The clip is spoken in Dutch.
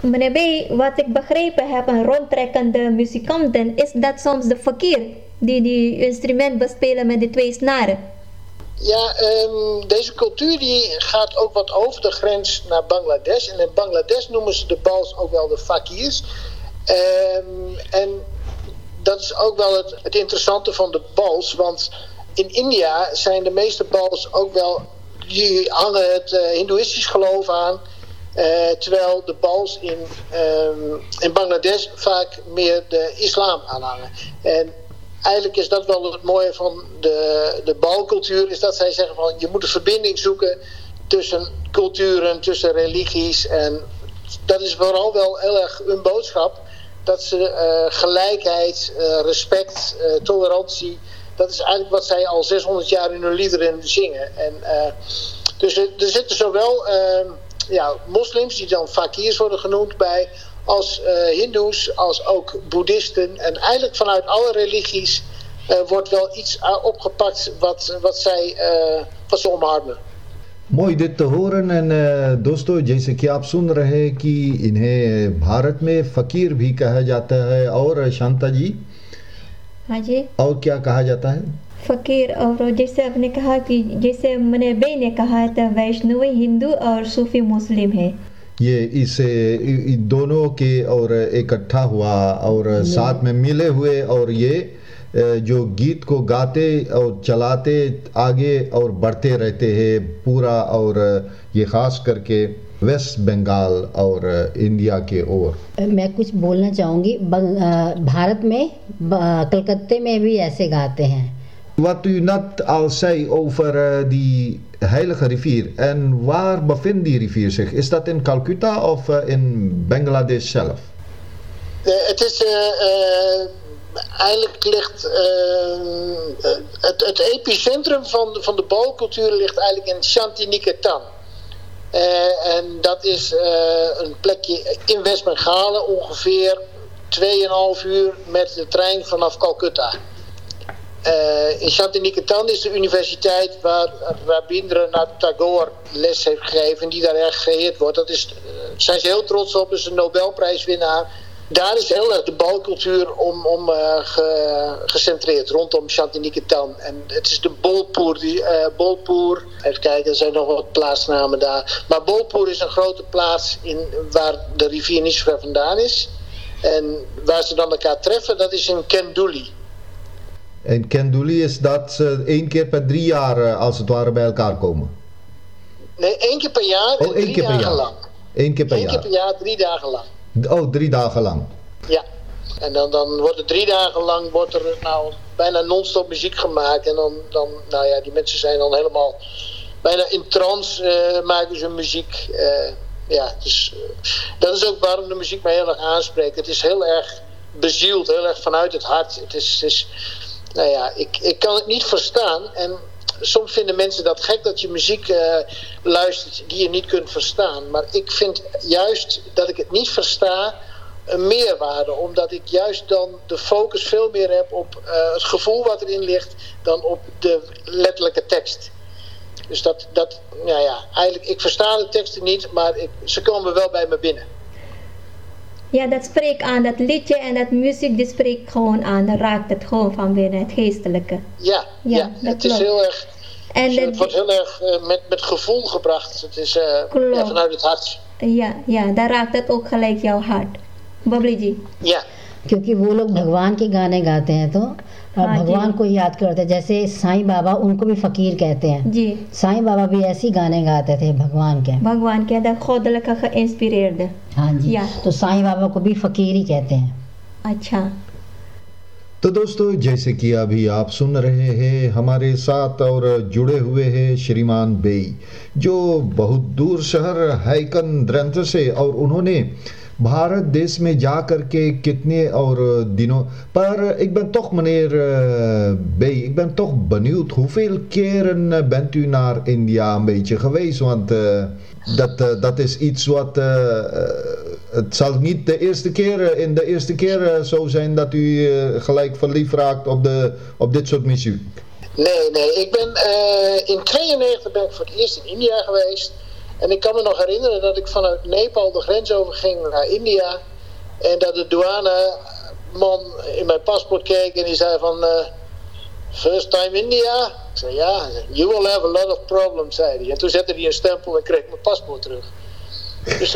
Meneer B, wat ik begrepen heb aan rondtrekkende muzikanten, is dat soms de fakir die instrument bespelen met de 2 snaren. Ja, deze cultuur die gaat ook wat over de grens naar Bangladesh. En in Bangladesh noemen ze de bals ook wel de fakirs. En dat is ook wel het interessante van de bals. Want in India zijn de meeste bals ook wel, die hangen het hindoeïstisch geloof aan. Terwijl de bals in Bangladesh vaak meer de islam aanhangen. En eigenlijk is dat wel het mooie van de balcultuur, is dat zij zeggen van je moet een verbinding zoeken tussen culturen, tussen religies. En dat is vooral wel heel erg hun boodschap. Dat ze gelijkheid, respect, tolerantie, dat is eigenlijk wat zij al 600 jaar in hun liederen zingen. En, dus er zitten zowel moslims, die dan fakirs worden genoemd bij, als hindoes, als ook boeddhisten. En eigenlijk vanuit alle religies wordt wel iets opgepakt wat ze omarmen. मोई dit te horen en दोस्तों जैसे कि आप सुन रहे हैं कि इन्हें भारत में फकीर भी कहा जाता है और शांता जी हाँ जी और क्या कहा जाता है फकीर और जैसे आपने कहा कि जैसे मैंने बे ने कहा था वैष्णवी हिंदू और सूफी मुस्लिम है ये इसे दोनों के और इकट्ठा हुआ और साथ में मिले हुए और ये जो गीत को गाते और चलाते आगे और बढ़ते रहते हैं पूरा और ये ख़ास करके वेस्ट बंगाल और इंडिया के ओर मैं कुछ बोलना चाहूँगी भारत में कलकत्ते में भी ऐसे गाते हैं Wat u net al zei over die heilige rivier en waar bevindt die rivier zich? Is dat in Calcutta of in Bangladesh zelf? Het is eigenlijk ligt het epicentrum van de balcultuur ligt eigenlijk in Shantiniketan. En dat is een plekje in West-Bengalen, ongeveer 2,5 uur met de trein vanaf Calcutta. In Shantiniketan is de universiteit waar Rabindranath Tagore les heeft gegeven, die daar erg geëerd wordt. Daar zijn ze heel trots op, is een Nobelprijswinnaar. Daar is heel erg de balcultuur gecentreerd rondom Shantiniketan. En het is de Bolpur, even kijken, er zijn nog wat plaatsnamen daar. Maar Bolpur is een grote plaats waar de rivier niet zo ver vandaan is. En waar ze dan elkaar treffen, dat is in Kenduli. En Kenduli is dat ze 1 keer per 3 jaar als het ware bij elkaar komen? Nee, 1 keer per jaar en 3 dagen lang. 1 keer per jaar? 1 keer per jaar, 3 dagen lang. Oh, 3 dagen lang. Ja, en dan wordt er 3 dagen lang bijna non-stop muziek gemaakt. En dan die mensen zijn dan helemaal bijna in trance, maken ze muziek. Dus dat is ook waarom de muziek mij heel erg aanspreekt. Het is heel erg bezield, heel erg vanuit het hart. Ik kan het niet verstaan. En soms vinden mensen dat gek dat je muziek luistert die je niet kunt verstaan. Maar ik vind juist dat ik het niet versta een meerwaarde. Omdat ik juist dan de focus veel meer heb op het gevoel wat erin ligt dan op de letterlijke tekst. Dus eigenlijk, ik versta de teksten niet, maar ze komen wel bij me binnen. Ja, dat spreekt aan, dat liedje en dat muziek, die spreekt gewoon aan, dan raakt het gewoon van binnen, het geestelijke. Ja, het is heel erg, het wordt heel erg met gevoel gebracht, het is vanuit het hart. Ja, daar raakt het ook gelijk jouw hart. Babli ji. Ja. क्योंकि वो लोग भगवान के गाने गाते हैं तो भगवान को याद करते हैं जैसे साईं बाबा उनको भी फकीर कहते हैं जी साईं बाबा भी ऐसे गाने गाते थे भगवान के dat goddelijke geïnspireerde हाँ जी तो साईं बाबा को भी फकीर ही कहते हैं अच्छा तो दोस्तों जैसे कि अभी आप सुन रहे हैं हमारे साथ और जुड़े हुए हैं श्रीमान बेई जो बहुत दूर शहर हैकन द्रंथ से और उन्होंने भारत देश में जा करके कितने और दिनों पर ik ben toch meneer B, ik ben toch benieuwd hoeveel keren bent u naar India een beetje geweest, want dat is iets wat het zal niet de eerste keer zo zijn dat u gelijk verliefd raakt op dit soort muziek. Nee, ik ben in 92 ben ik voor het eerst in India geweest. En ik kan me nog herinneren dat ik vanuit Nepal de grens overging naar India. En dat de douaneman in mijn paspoort keek en die zei van... First time India? Ik zei ja. You will have a lot of problems, zei hij. En toen zette hij een stempel en kreeg mijn paspoort terug. Dus